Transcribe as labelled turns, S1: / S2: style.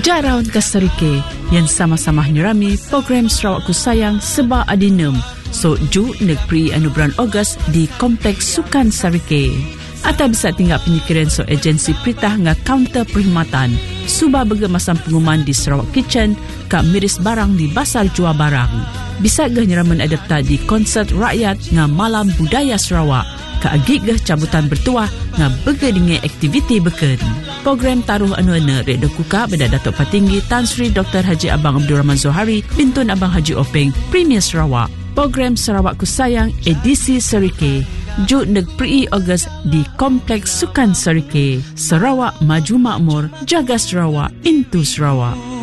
S1: Jaraun Kasarike yang sama-sama nyerami program Sarawak Ku Sayang Seba Adinem. So, ju negeri anu bulan Ogos di Kompleks Sukan Sarike. Atau bisa tinggal penyikiran so agensi peritah nga counter perkhidmatan. Suba bergemasam pengumuman di Sarawak Kitchen ka miris barang di Basar Jual Barang. Bisa gah nyeraman adapta di konsert rakyat nga Malam Budaya Sarawak. Ka agik gah cabutan bertuah nga bergedingi aktiviti beken. Program taruh anu-anu reda kuka beda Datuk Patinggi Tan Sri Dr. Haji Abang Abdul Rahman Zohari Bintun Abang Haji Openg Premier Sarawak. Program Sarawak Ku Sayang edisi Sarike Ju negeri Ogos di Kompleks Sukan Sarike. Sarawak Maju Makmur, jaga Sarawak, into Sarawak.